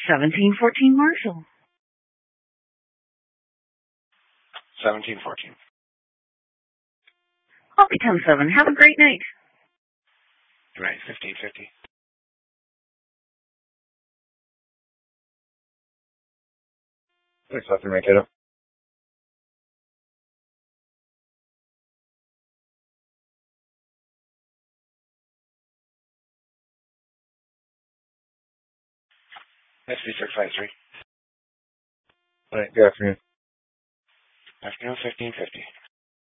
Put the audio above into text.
1714 Marshall. 1714. Holly 107. Have a great night. Right, 1550. Thanks, Dr. Mankato. SB653. All right, good afternoon. Afternoon, 1550.